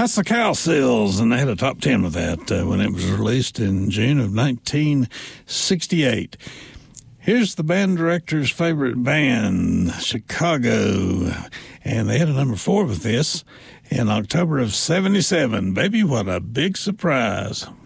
That's the Cowsills, and they had a top 10 with that when it was released in June of 1968. Here's the band director's favorite band, Chicago, and they had a number 4 with this in October of 77. Baby, what a big surprise.